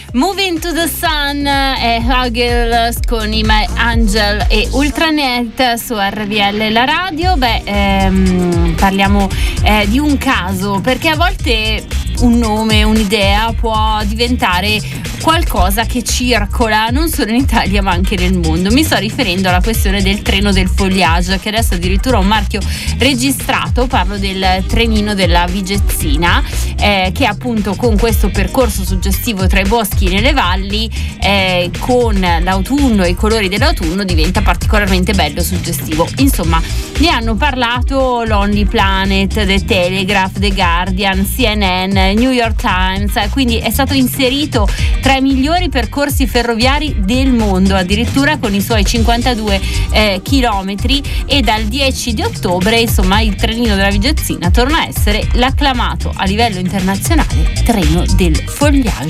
Moving to the Sun e Huggles con i My Angel e Ultranet su RVL la radio. Parliamo di un caso, perché a volte un nome, un'idea può diventare qualcosa che circola non solo in Italia ma anche nel mondo. Mi sto riferendo alla questione del treno del Foliage, che adesso addirittura ha un marchio registrato. Parlo del trenino della Vigezzina, che appunto con questo percorso suggestivo tra i boschi e nelle valli, con l'autunno e i colori dell'autunno, diventa particolarmente bello e suggestivo. Insomma, ne hanno parlato Lonely Planet, The Telegraph, The Guardian, CNN, New York Times, quindi è stato inserito tra i migliori percorsi ferroviari del mondo, addirittura con i suoi 52 chilometri, e dal 10 di ottobre insomma il trenino della Vigezzina torna a essere l'acclamato a livello internazionale treno del Foliage.